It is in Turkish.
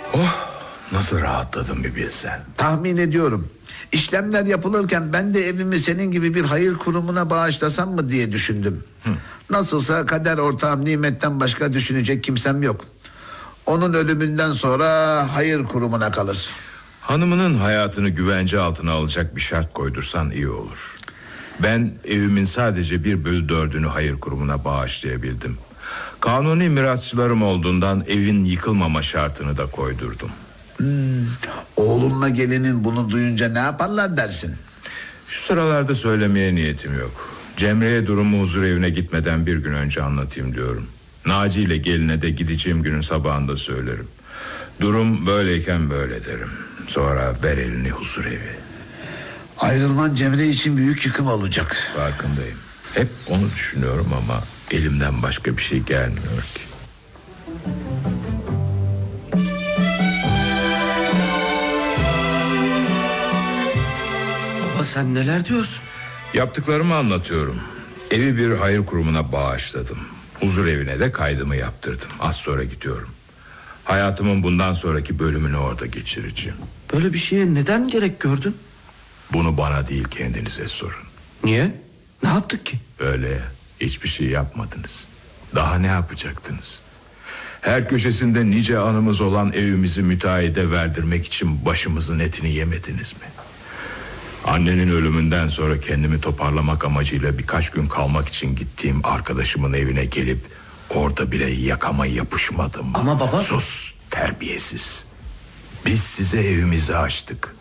Oh, nasıl rahatladım bir bilsen. Tahmin ediyorum. İşlemler yapılırken ben de evimi senin gibi bir hayır kurumuna bağışlasam mı diye düşündüm. Nasılsa kader ortağım Nimet'ten başka düşünecek kimsem yok. Onun ölümünden sonra hayır kurumuna kalır. Hanımının hayatını güvence altına alacak bir şart koydursan iyi olur. Ben evimin sadece 1/4'ünü hayır kurumuna bağışlayabildim. Kanuni mirasçılarım olduğundan evin yıkılmama şartını da koydurdum. Oğlunla gelinin bunu duyunca ne yaparlar dersin? Şu sıralarda söylemeye niyetim yok. Cemre'ye durumu huzur evine gitmeden bir gün önce anlatayım diyorum. Naci ile geline de gideceğim günün sabahında söylerim. Durum böyleyken böyle derim. Sonra ver elini huzur evi. Ayrılman Cemre için büyük yıkım olacak. Farkındayım. Hep onu düşünüyorum ama elimden başka bir şey gelmiyor ki. Baba sen neler diyorsun? Yaptıklarımı anlatıyorum. Evi bir hayır kurumuna bağışladım. Huzur evine de kaydımı yaptırdım. Az sonra gidiyorum. Hayatımın bundan sonraki bölümünü orada geçireceğim. Böyle bir şeye neden gerek gördün? Bunu bana değil kendinize sorun. Niye? Ne yaptık ki? Öyle ya, hiçbir şey yapmadınız. Daha ne yapacaktınız? Her köşesinde nice anımız olan evimizi müteahhide verdirmek için başımızın etini yemediniz mi? Annenin ölümünden sonra kendimi toparlamak amacıyla birkaç gün kalmak için gittiğim arkadaşımın evine gelip orada bile yakama yapışmadım. Ama baba... Sus, terbiyesiz. Biz size evimizi açtık.